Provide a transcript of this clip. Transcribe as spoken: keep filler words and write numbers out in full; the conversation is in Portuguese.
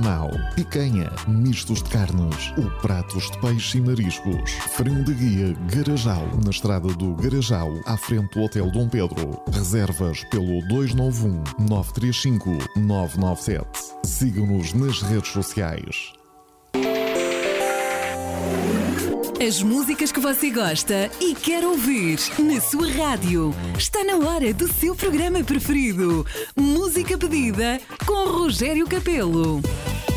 artesanal, picanha, mistos de carnes, ou pratos de peixe e mariscos. Frango de Guia Garajal, na estrada do Garajal, à frente do Hotel Dom Pedro. Reservas pelo dois nove um, nove três cinco, nove nove sete. Sigam-nos nas redes sociais. As músicas que você gosta e quer ouvir na sua rádio. Está na hora do seu programa preferido. Música pedida com Rogério Capelo.